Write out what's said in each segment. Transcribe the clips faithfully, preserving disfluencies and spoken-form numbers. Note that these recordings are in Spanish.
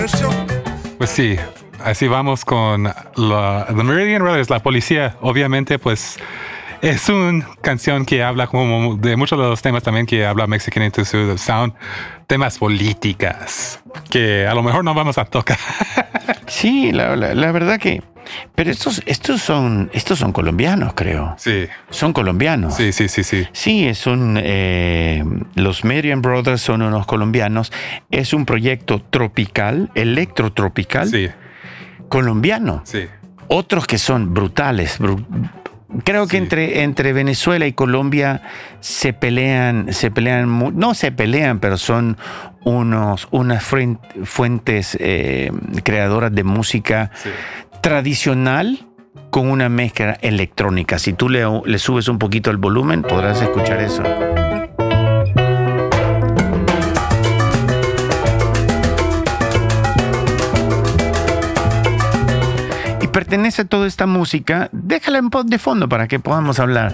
Pues sí, así vamos con la, The Meridian Brothers, la policía. Obviamente, pues es una canción que habla como de muchos de los temas también que habla Mexican Into Sound, temas políticas que a lo mejor no vamos a tocar. Sí, la, la, la verdad que... Pero estos, estos, son, estos son colombianos, creo. Sí. Son colombianos. Sí, sí, sí, sí. Sí, es un... Eh, los Meridian Brothers son unos colombianos. Es un proyecto tropical, electrotropical, Sí. colombiano. Sí. Otros que son brutales. Bru- Creo que Sí. entre, entre Venezuela y Colombia se pelean, se pelean, mu- no se pelean, pero son unos, unas fruen- fuentes eh, creadoras de música Sí. tradicional con una mezcla electrónica. Si tú le, le subes un poquito el volumen, podrás escuchar eso. Y pertenece a toda esta música, déjala en pos de fondo para que podamos hablar.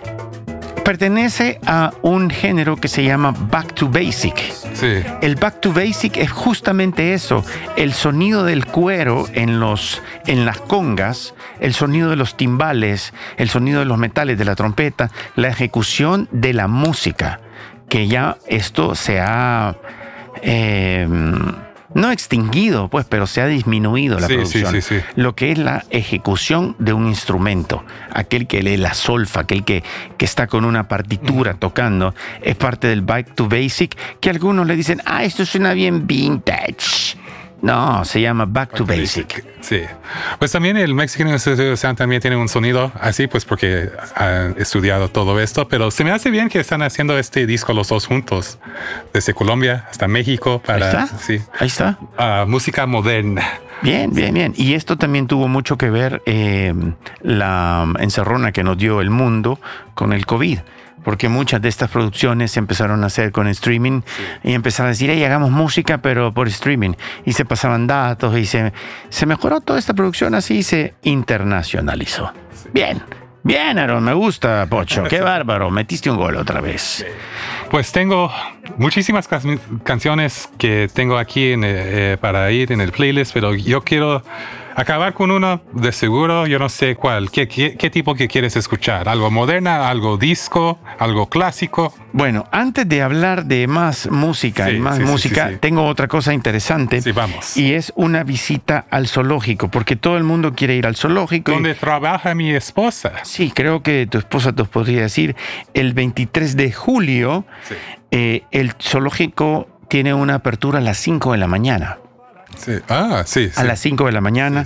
Pertenece a un género que se llama Back to Basic. Sí. El Back to Basic es justamente eso, el sonido del cuero en, los, en las congas, el sonido de los timbales, el sonido de los metales, de la trompeta, la ejecución de la música, que ya esto se ha... Eh, no extinguido, pues, pero se ha disminuido la Sí, producción. sí, sí, sí. Lo que es la ejecución de un instrumento, aquel que lee la solfa, aquel que, que está con una partitura tocando, es parte del Back to Basic, que algunos le dicen, ah, esto suena bien vintage. No, se llama Back to Basic. Sí. Pues también el Mexican Institute of Sound también tiene un sonido así, pues porque han estudiado todo esto, pero se me hace bien que están haciendo este disco los dos juntos, desde Colombia hasta México, para Ahí está. sí, Ahí está. uh, música moderna. Bien, bien, bien. Y esto también tuvo mucho que ver eh, la encerrona que nos dio el mundo con el COVID. Porque muchas de estas producciones se empezaron a hacer con streaming y empezaron a decir, hey, hagamos música, pero por streaming. Y se pasaban datos y se, se mejoró toda esta producción así y se internacionalizó. Bien, bien, Aaron, me gusta, Pocho. Qué bárbaro, metiste un gol otra vez. Pues tengo muchísimas can- canciones que tengo aquí en, eh, para ir en el playlist, pero yo quiero acabar con una de seguro, yo no sé cuál. ¿Qué, qué, qué tipo que quieres escuchar? ¿Algo moderna, algo disco, algo clásico? Bueno, antes de hablar de más música Sí, y más sí, sí, música, sí, sí. tengo otra cosa interesante. Sí, vamos. Y es una visita al zoológico, porque todo el mundo quiere ir al zoológico. y- ¿Dónde trabaja mi esposa? Sí, creo que tu esposa te podría decir, el veintitrés de julio, Sí. eh, el zoológico tiene una apertura a las cinco de la mañana. Sí. Ah, sí. A sí. las cinco de la mañana.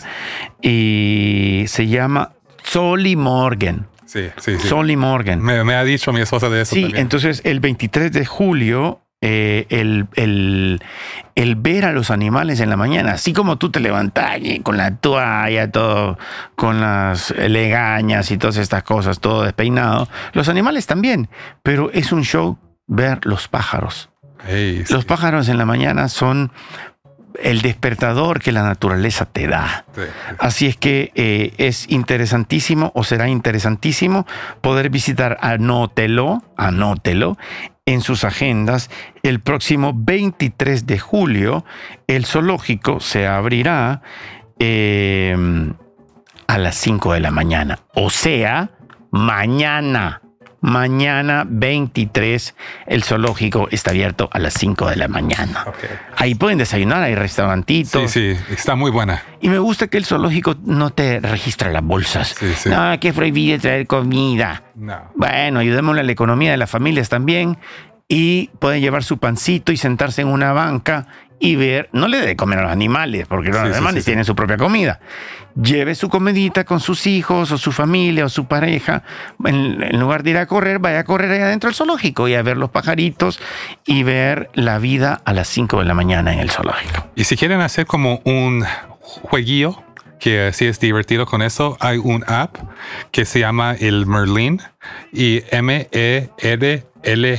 Y se llama Solly Morgan. Sí, sí, sí. Solly Morgan. Me, me ha dicho mi esposa de eso Sí, también. entonces el veintitrés de julio, eh, el, el, el ver a los animales en la mañana, así como tú te levantas y con la toalla, todo, con las legañas y todas estas cosas, todo despeinado, los animales también, pero es un show ver los pájaros. Hey, sí. Los pájaros en la mañana son el despertador que la naturaleza te da. Sí. Así es que eh, es interesantísimo o será interesantísimo poder visitar, anótelo, anótelo en sus agendas. El próximo veintitrés de julio el zoológico se abrirá eh, a las cinco de la mañana. O sea, mañana. Mañana veintitrés, el zoológico está abierto a las cinco de la mañana. Okay. Ahí pueden desayunar, hay restaurantitos. Sí, sí, está muy buena. Y me gusta que el zoológico no te registra las bolsas. Sí, sí. No, que es prohibido traer comida. No. Bueno, ayudémosle a la economía de las familias también. Y pueden llevar su pancito y sentarse en una banca y ver, no le dé de comer a los animales, porque los Sí, sí, animales sí, sí. tienen su propia comida. Lleve su comidita con sus hijos o su familia o su pareja. En, en lugar de ir a correr, vaya a correr ahí adentro del zoológico y a ver los pajaritos y ver la vida a las cinco de la mañana en el zoológico. Y si quieren hacer como un jueguillo, que sí es divertido con eso, hay un app que se llama el Merlin y M E R L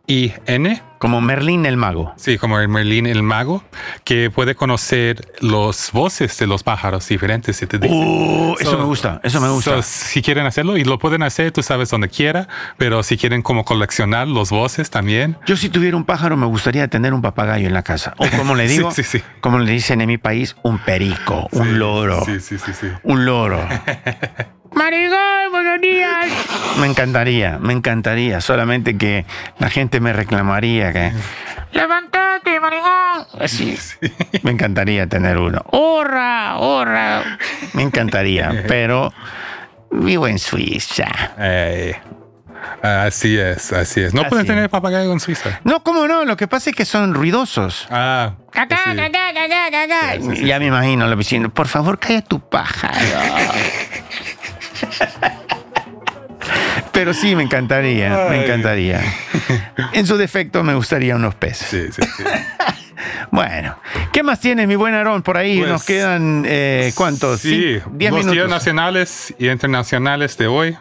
I N. Como Merlín el mago. Sí, como el Merlín el mago, que puede conocer las voces de los pájaros diferentes. Si te dicen. Uh, eso So, me gusta, eso me gusta. so, si quieren hacerlo, y lo pueden hacer, tú sabes, donde quiera, pero si quieren como coleccionar las voces también. Yo si tuviera un pájaro me gustaría tener un papagayo en la casa. O como le digo, sí, sí, sí. como le dicen en mi país, un perico, un Sí, loro. Sí, sí, sí, sí. Un loro. Marigol, buenos días. Me encantaría, me encantaría. Solamente que la gente me reclamaría que... ¡Levántate, Marigol! Así. Sí. Me encantaría tener uno. ¡Hurra, hurra! Me encantaría, pero vivo en Suiza. Eh, así es, así es. No Así pueden es. tener papagayo en Suiza. No, ¿cómo no? Lo que pasa es que son ruidosos. Ah, Acá, sí. acá, acá, acá, acá. Sí, sí, sí, Ya me imagino a los vecinos. Por favor, calla tu pájaro. Pero sí, me encantaría, me Ay. encantaría. En su defecto, me gustaría unos peces. Sí, sí, sí. Bueno, ¿qué más tiene mi buen Aarón por ahí? Pues, Nos quedan, eh, ¿cuántos? Sí, Cin- Diez los días minutos. nacionales y internacionales de hoy.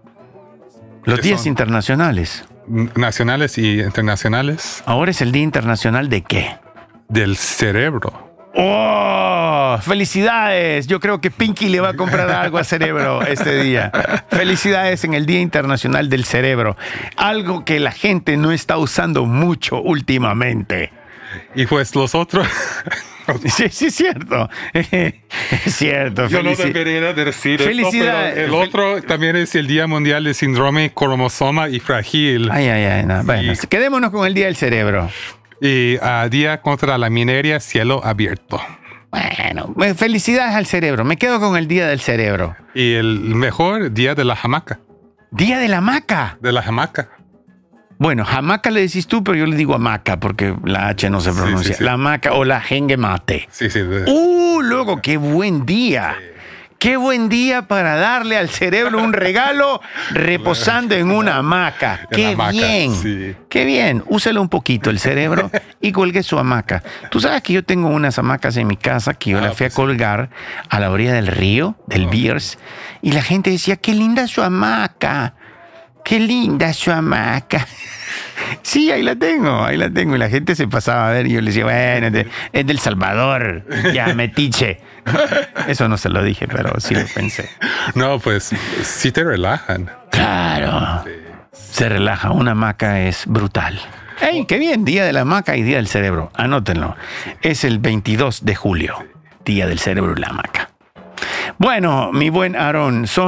Los ¿qué días son? internacionales. Nacionales y internacionales Ahora es el Día Internacional de qué? del cerebro. ¡Oh! ¡Felicidades! Yo creo que Pinky le va a comprar algo a Cerebro este día. Felicidades en el Día Internacional del Cerebro. Algo que la gente no está usando mucho últimamente. Y pues los otros... Sí, sí, es cierto. Es cierto. Yo no Felici- debería decir esto, Felicidades. pero el otro también es el Día Mundial del Síndrome cromosoma y frágil. Ay, ay, ay. No. Bueno, Sí. quedémonos con el Día del Cerebro. Y ah, Día contra la minería, cielo abierto. Bueno, felicidades al cerebro. Me quedo con el Día del Cerebro. Y el mejor Día de la hamaca. Día de la hamaca. De la hamaca. Bueno, hamaca le decís tú, pero yo le digo hamaca porque la H no se Sí, pronuncia. sí, sí. La hamaca o la jengue mate. Sí, sí. de- ¡Uh, loco! ¡Qué buen día! ¡Qué buen día para darle al cerebro un regalo reposando en una hamaca! En ¡Qué la hamaca, bien! sí. ¡Qué bien! Úselo un poquito el cerebro y colgue su hamaca. Tú sabes que yo tengo unas hamacas en mi casa que yo Ah, las fui a pues sí. colgar a la orilla del río, del Oh. Beers, y la gente decía, ¡qué linda su hamaca! ¡Qué linda su hamaca! Sí, ahí la tengo, ahí la tengo. Y la gente se pasaba a ver y yo le decía, bueno, es de, es del Salvador, ya, metiche. Eso no se lo dije, pero sí lo pensé. No, pues sí te relajan. Claro, se relaja, una hamaca es brutal. ¡Ey, qué bien! Día de la hamaca y Día del Cerebro, anótenlo. Es el veintidós de julio, Día del Cerebro y la hamaca. Bueno, mi buen Aarón, son